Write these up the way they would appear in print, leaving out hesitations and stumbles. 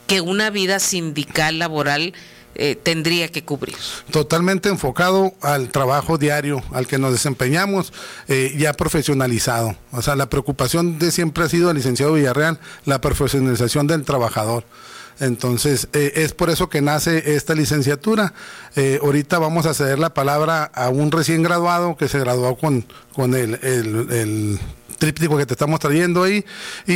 que una vida sindical laboral tendría que cubrir. Totalmente enfocado al trabajo diario, al que nos desempeñamos, ya profesionalizado. O sea, la preocupación de siempre ha sido, licenciado Villarreal, la profesionalización del trabajador. Entonces, es por eso que nace esta licenciatura. Ahorita vamos a ceder la palabra a un recién graduado que se graduó con el tríptico que te estamos trayendo ahí,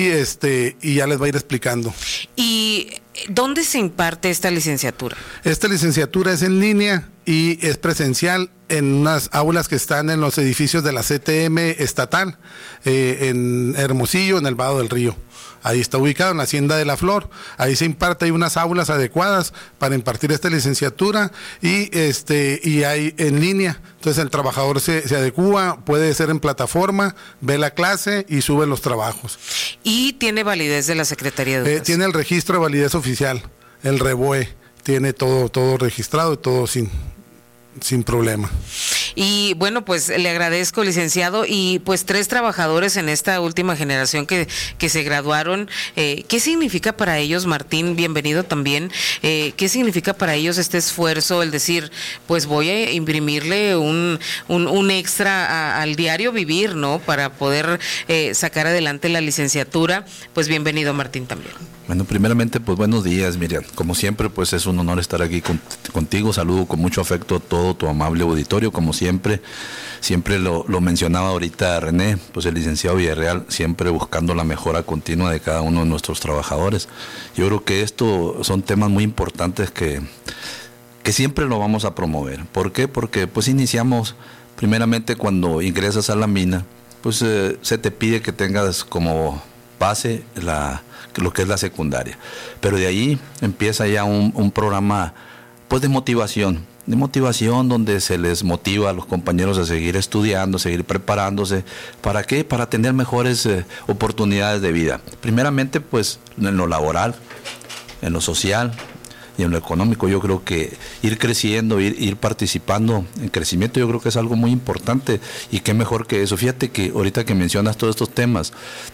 y ya les va a ir explicando. ¿Y dónde se imparte esta licenciatura? Esta licenciatura es en línea y es presencial en unas aulas que están en los edificios de la CTM estatal, en Hermosillo, en el Vado del Río. Ahí está ubicado, en la Hacienda de la Flor. Ahí se imparte, hay unas aulas adecuadas para impartir esta licenciatura, y hay en línea. Entonces el trabajador se adecúa, puede ser en plataforma, ve la clase y sube los trabajos. ¿Y tiene validez de la Secretaría de Educación? Tiene el registro de validez oficial, el REVOE, tiene todo registrado y todo sin problema. Y bueno, pues le agradezco, licenciado, y pues 3 trabajadores en esta última generación que se graduaron. ¿Qué significa para ellos, Martín? Bienvenido también. ¿Qué significa para ellos este esfuerzo, el decir, pues voy a imprimirle un extra al diario vivir, ¿no? Para poder sacar adelante la licenciatura. Pues bienvenido, Martín, también. Bueno, primeramente, pues buenos días, Miriam. Como siempre, pues es un honor estar aquí contigo. Saludo con mucho afecto a todo tu amable auditorio, como siempre lo mencionaba ahorita René, pues el licenciado Villarreal siempre buscando la mejora continua de cada uno de nuestros trabajadores. Yo creo que estos son temas muy importantes que siempre lo vamos a promover. ¿Por qué? Porque pues iniciamos primeramente cuando ingresas a la mina, pues se te pide que tengas como base lo que es la secundaria, pero de ahí empieza ya un programa pues de motivación donde se les motiva a los compañeros a seguir estudiando, seguir preparándose. ¿Para qué? Para tener mejores oportunidades de vida. Primeramente, pues en lo laboral, en lo social y en lo económico. Yo creo que ir creciendo, ir participando en crecimiento, yo creo que es algo muy importante, y qué mejor que eso. Fíjate que ahorita que mencionas todos estos temas,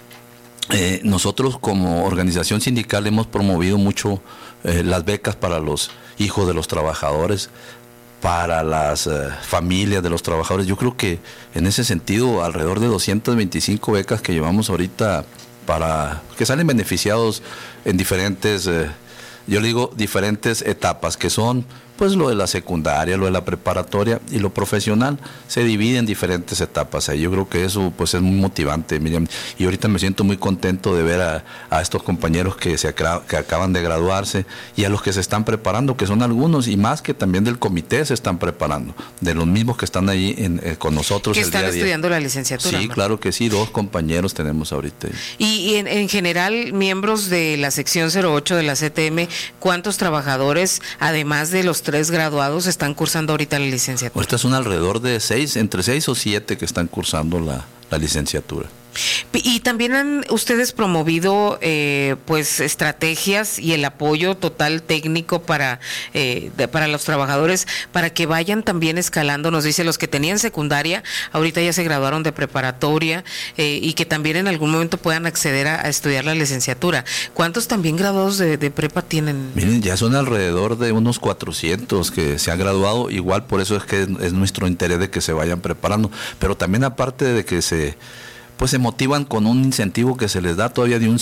nosotros como organización sindical hemos promovido mucho las becas para los hijos de los trabajadores, para las familias de los trabajadores. Yo creo que en ese sentido alrededor de 225 becas que llevamos ahorita para que salen beneficiados en diferentes, yo le digo diferentes etapas, que son pues lo de la secundaria, lo de la preparatoria y lo profesional, se divide en diferentes etapas. Yo creo que eso pues es muy motivante, Miriam, y ahorita me siento muy contento de ver a estos compañeros que acaban de graduarse, y a los que se están preparando, que son algunos, y más que también del comité se están preparando, de los mismos que están ahí con nosotros que el día a día. Están estudiando la licenciatura. Sí, claro que sí, 2 compañeros tenemos ahorita. Y en general, miembros de la sección 08 de la CTM, ¿cuántos trabajadores, además de los 3 graduados, están cursando ahorita la licenciatura? Ahorita son alrededor de 6, entre 6 o 7 que están cursando la licenciatura. Y también han ustedes promovido pues estrategias y el apoyo total técnico para los trabajadores, para que vayan también escalando. Nos dice, los que tenían secundaria ahorita ya se graduaron de preparatoria, y que también en algún momento puedan acceder a estudiar la licenciatura. ¿Cuántos también graduados de prepa tienen? Miren, ya son alrededor de unos 400 que se han graduado. Igual por eso es que es nuestro interés de que se vayan preparando, pero también aparte de que se motivan con un incentivo que se les da todavía de un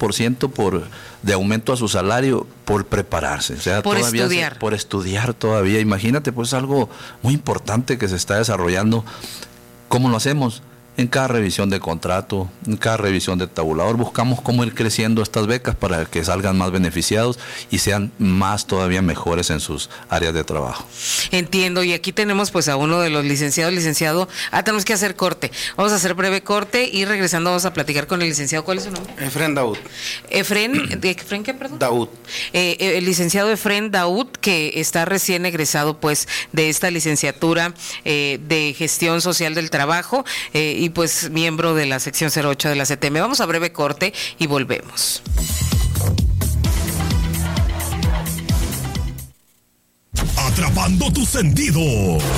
5% de aumento a su salario por prepararse. O sea, por todavía estudiar. Por estudiar todavía. Imagínate, pues algo muy importante que se está desarrollando. ¿Cómo lo hacemos? En cada revisión de contrato, en cada revisión de tabulador, buscamos cómo ir creciendo estas becas para que salgan más beneficiados y sean más todavía mejores en sus áreas de trabajo. Entiendo, y aquí tenemos pues a uno de los licenciado, tenemos que hacer corte. Vamos a hacer breve corte y regresando vamos a platicar con el licenciado. ¿Cuál es su nombre? Efren Daud. ¿Efren qué, perdón? Daud. El licenciado Efren Daud, que está recién egresado pues de esta licenciatura de Gestión Social del Trabajo, y pues miembro de la sección 08 de la CTM. Vamos a breve corte y volvemos. Atrapando tus sentidos.